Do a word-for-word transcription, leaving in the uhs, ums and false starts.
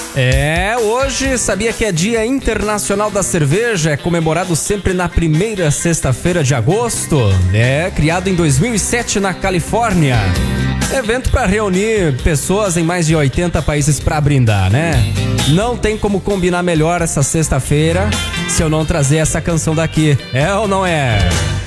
É, hoje sabia que é Dia Internacional da Cerveja, é comemorado sempre na primeira sexta-feira de agosto. É, criado em dois mil e sete na Califórnia. Evento para reunir pessoas em mais de oitenta países para brindar, né? Não tem como combinar melhor essa sexta-feira se eu não trazer essa canção daqui. É ou não é?